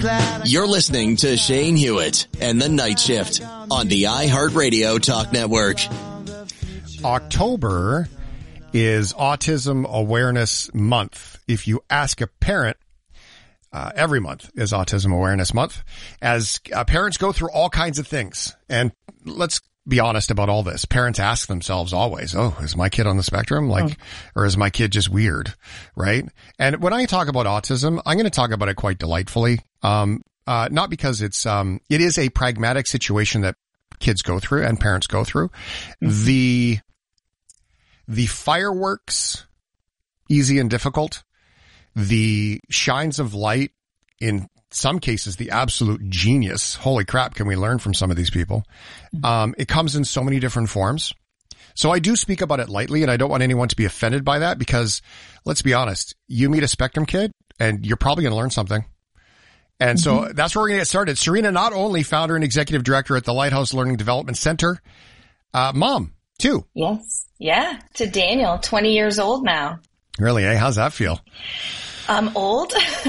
You're listening to Shane Hewitt and the Night Shift on the iHeartRadio Talk Network. October is Autism Awareness Month. If you ask a parent, every month is Autism Awareness Month, as parents go through all kinds of things. And let's be honest about all this. Parents ask themselves always, oh, is my kid on the spectrum? Or is my kid just weird? Right? And when I talk about autism, I'm going to talk about it quite delightfully. Not because it is a pragmatic situation that kids go through and parents go through. The fireworks, easy and difficult, the shines of light, in some cases, the absolute genius. Holy crap, can we learn from some of these people? It comes in so many different forms. So I do speak about it lightly, and I don't want anyone to be offended by that because, let's be honest, you meet a spectrum kid and you're probably going to learn something. And so that's where we're going to get started. Serena, not only founder and executive director at the Lighthouse Learning Development Center, mom, too. Yes. Yeah. To Daniel, 20 years old now. Really, eh? How's that feel? Old.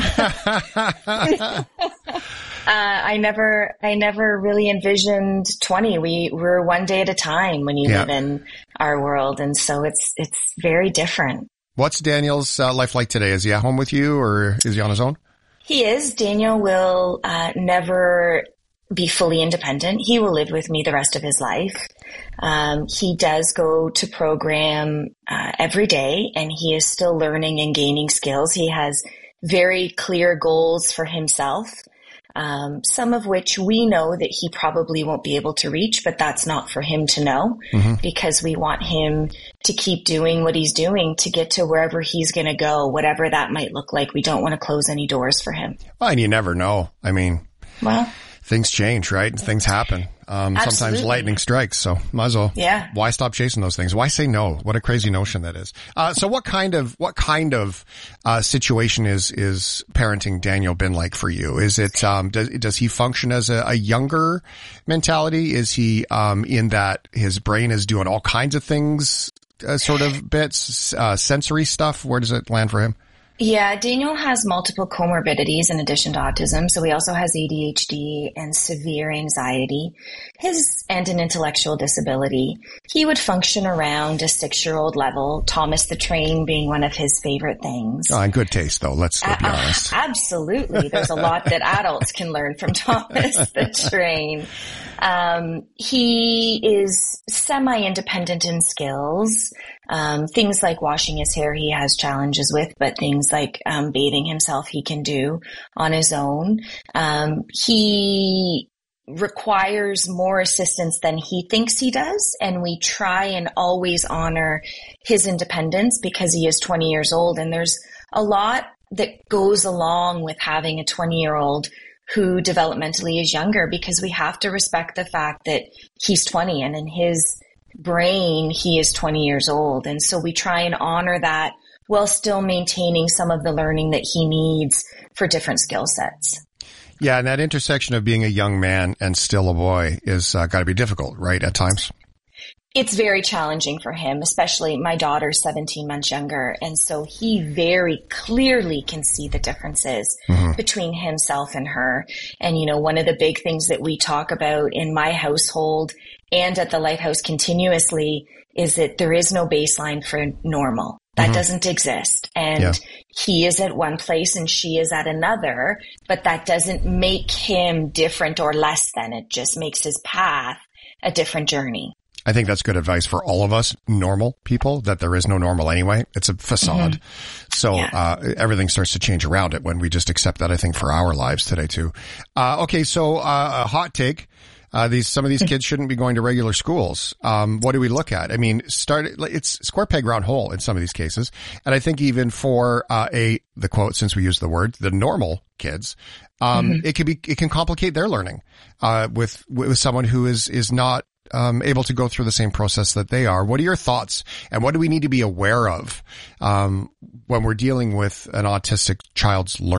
I never really envisioned 20. We're one day at a time when you live in our world. And so it's very different. What's Daniel's life like today? Is he at home with you or is he on his own? He is. Daniel will never be fully independent. He will live with me the rest of his life. He does go to program every day, and he is still learning and gaining skills. He has very clear goals for himself, some of which we know that he probably won't be able to reach, but that's not for him to know because we want him to keep doing what he's doing to get to wherever he's going to go, whatever that might look like. We don't want to close any doors for him. Well, and you never know. I mean, well, things change, right? Things happen. Sometimes lightning strikes. So might as well. Yeah. Why stop chasing those things? Why say no? What a crazy notion that is. So what kind of situation is parenting Daniel been like for you? Is it, does he function as a younger mentality? Is he, in that his brain is doing all kinds of things, sort of bits, sensory stuff? Where does it land for him? Yeah, Daniel has multiple comorbidities in addition to autism. So he also has ADHD and severe anxiety, and an intellectual disability. He would function around a 6-year-old level, Thomas the Train being one of his favorite things. Oh, in good taste, though. Let's be honest. Absolutely. There's a lot that adults can learn from Thomas the Train. He is semi-independent in skills. Things like washing his hair he has challenges with, but things like bathing himself he can do on his own. He requires more assistance than he thinks he does, and we try and always honor his independence because he is 20 years old, and there's a lot that goes along with having a 20-year-old who developmentally is younger, because we have to respect the fact that he's 20 and in his brain he is 20 years old. And so we try and honor that while still maintaining some of the learning that he needs for different skill sets. Yeah, and that intersection of being a young man and still a boy is got to be difficult, right, at times? It's very challenging for him, especially my daughter's 17 months younger. And so he very clearly can see the differences between himself and her. And, you know, one of the big things that we talk about in my household and at the Lighthouse continuously is that there is no baseline for normal. That doesn't exist. And he is at one place and she is at another, but that doesn't make him different or less than. It just makes his path a different journey. I think that's good advice for all of us normal people, that there is no normal anyway. It's a facade. So, everything starts to change around it when we just accept that, I think, for our lives today too. Okay. So, a hot take. Some of these kids shouldn't be going to regular schools. What do we look at? I mean, it's square peg round hole in some of these cases. And I think even for, the quote, since we use the word, the normal kids, it can complicate their learning, with someone who is not, able to go through the same process that they are. What are your thoughts, and what do we need to be aware of when we're dealing with an autistic child's